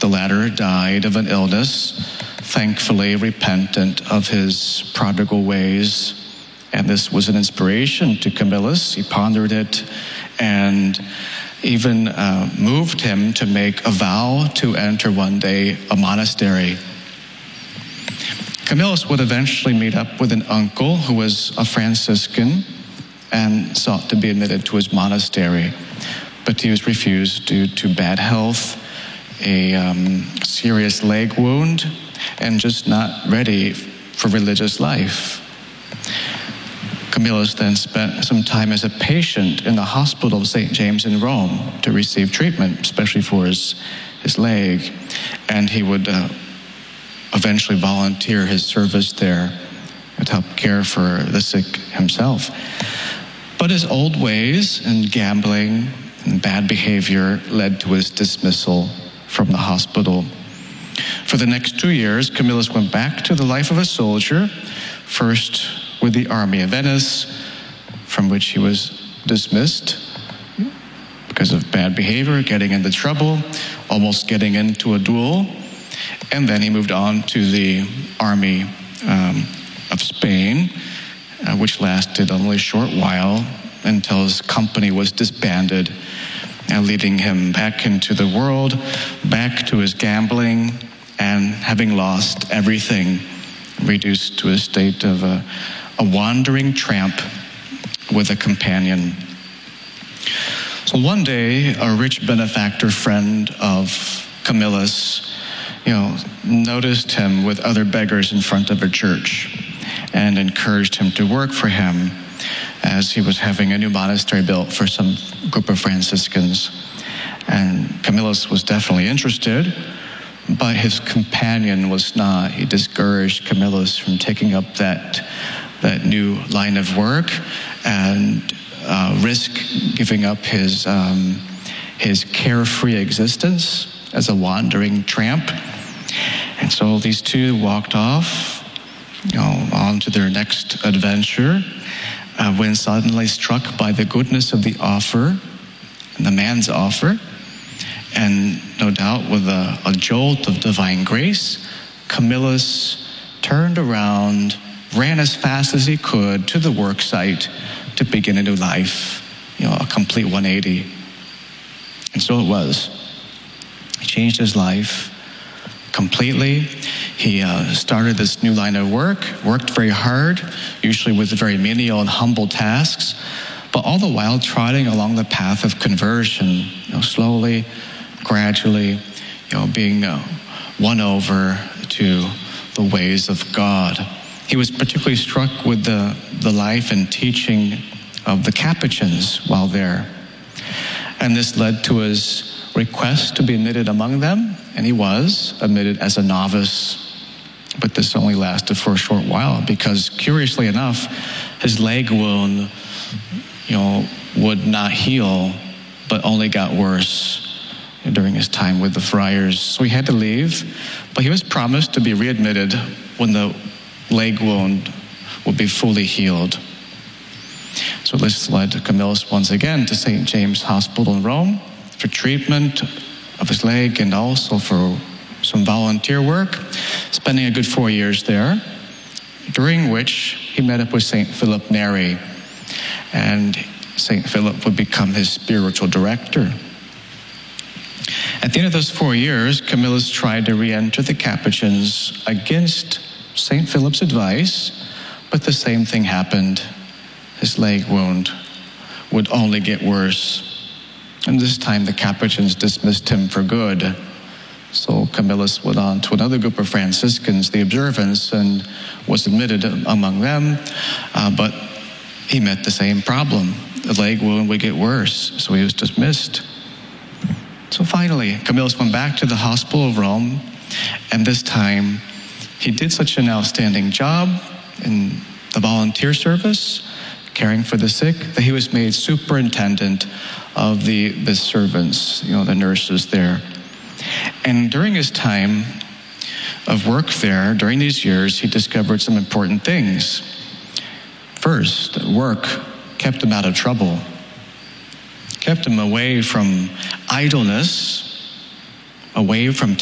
The latter died of an illness, thankfully repentant of his prodigal ways. And this was an inspiration to Camillus. He pondered it and even moved him to make a vow to enter one day a monastery. Camillus would eventually meet up with an uncle who was a Franciscan and sought to be admitted to his monastery. But he was refused due to bad health, a serious leg wound, and just not ready for religious life. Camillus then spent some time as a patient in the hospital of St. James in Rome to receive treatment, especially for his leg. And he would eventually volunteer his service there to help care for the sick himself. But his old ways and gambling and bad behavior led to his dismissal from the hospital. For the next 2 years, Camillus went back to the life of a soldier, first with the army of Venice, from which he was dismissed because of bad behavior, getting into trouble, almost getting into a duel. And then he moved on to the army of Spain, which lasted only a short while until his company was disbanded, leading him back into the world, back to his gambling, and having lost everything, reduced to a state of a wandering tramp with a companion. So one day, a rich benefactor friend of Camillus, noticed him with other beggars in front of a church and encouraged him to work for him as he was having a new monastery built for some group of Franciscans. And Camillus was definitely interested, but his companion was not. He discouraged Camillus from taking up that new line of work and risk giving up his carefree existence as a wandering tramp. And so these two walked off, on to their next adventure, when suddenly struck by the goodness of the offer, and the man's offer, and no doubt with a jolt of divine grace, Camillus turned around, ran as fast as he could to the work site to begin a new life, a complete 180. And so it was. He changed his life completely. He started this new line of work, worked very hard, usually with very menial and humble tasks, but all the while trotting along the path of conversion, slowly, gradually, being won over to the ways of God. He was particularly struck with the life and teaching of the Capuchins while there. And this led to his request to be admitted among them, and he was admitted as a novice. But this only lasted for a short while because, curiously enough, his leg wound, would not heal, but only got worse during his time with the friars. So he had to leave, but he was promised to be readmitted when the leg wound would be fully healed. So this led Camillus once again to St. James Hospital in Rome for treatment of his leg and also for some volunteer work, spending a good 4 years there, during which he met up with St. Philip Neri, and St. Philip would become his spiritual director. At the end of those 4 years, Camillus tried to re-enter the Capuchins against St. Philip's advice, but the same thing happened. His leg wound would only get worse. And this time the Capuchins dismissed him for good. So Camillus went on to another group of Franciscans, the Observants, and was admitted among them, but he met the same problem. The leg wound would get worse, so he was dismissed. So finally, Camillus went back to the Hospital of Rome, and this time he did such an outstanding job in the volunteer service, caring for the sick, that he was made superintendent of the servants, the nurses there. And during his time of work there, during these years, he discovered some important things. First, work kept him out of trouble, kept him away from idleness, away from